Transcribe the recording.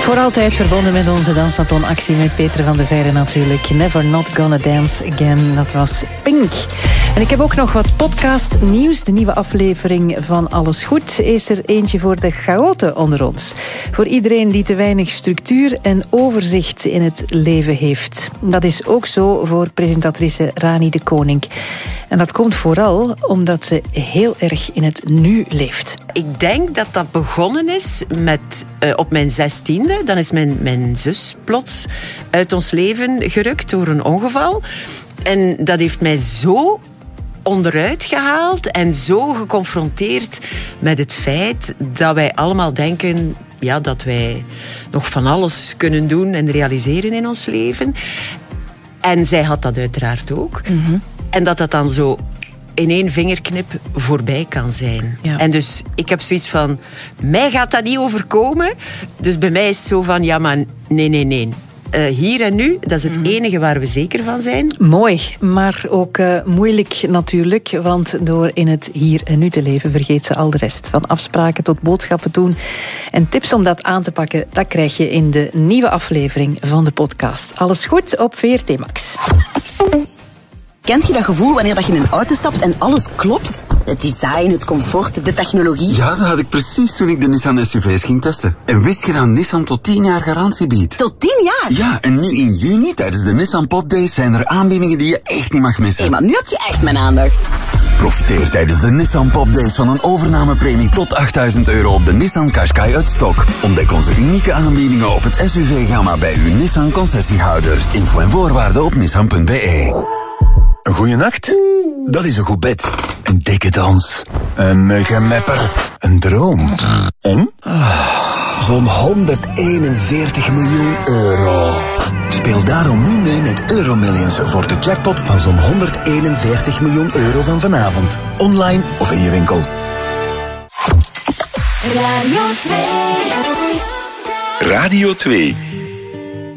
Voor altijd verbonden met onze Dansnaton-actie met Peter van de Veire natuurlijk. Never Not Gonna Dance Again, dat was Pink. En ik heb ook nog wat podcastnieuws. De nieuwe aflevering van Alles Goed is er eentje voor de chaoten onder ons. Voor iedereen die te weinig structuur en overzicht in het leven heeft. Dat is ook zo voor presentatrice Rani de Koning. En dat komt vooral omdat ze heel erg in het nu leeft. Ik denk dat dat begonnen is met op mijn 16e. Dan is mijn zus plots uit ons leven gerukt door een ongeval. En dat heeft mij zo onderuit gehaald en zo geconfronteerd met het feit dat wij allemaal denken, ja, dat wij nog van alles kunnen doen en realiseren in ons leven. En zij had dat uiteraard ook. Mm-hmm. En dat dan zo in één vingerknip voorbij kan zijn. Ja. En dus ik heb zoiets van, mij gaat dat niet overkomen. Dus bij mij is het zo van, ja, maar nee. Hier en nu, dat is het enige waar we zeker van zijn. Mooi, maar ook moeilijk natuurlijk. Want door in het hier en nu te leven vergeet ze al de rest. Van afspraken tot boodschappen doen. En tips om dat aan te pakken, dat krijg je in de nieuwe aflevering van de podcast. Alles goed op VRT Max. Kent je dat gevoel wanneer je in een auto stapt en alles klopt? Het design, het comfort, de technologie. Ja, dat had ik precies toen ik de Nissan SUV's ging testen. En wist je dat Nissan tot 10 jaar garantie biedt? Tot 10 jaar? Ja, en nu in juni tijdens de Nissan Pop Days zijn er aanbiedingen die je echt niet mag missen. Hé, maar nu heb je echt mijn aandacht. Profiteer tijdens de Nissan Pop Days van een overnamepremie tot €8.000 op de Nissan Qashqai uit stok. Ontdek onze unieke aanbiedingen op het SUV-gamma bij uw Nissan concessiehouder. Info en voorwaarden op nissan.be. Een goeie nacht? Dat is een goed bed. Een dikke dans. Een muggenmepper. Een droom. En? Zo'n 141 miljoen euro. Speel daarom nu mee met Euromillions voor de jackpot van zo'n 141 miljoen euro van vanavond. Online of in je winkel. Radio 2. Radio 2.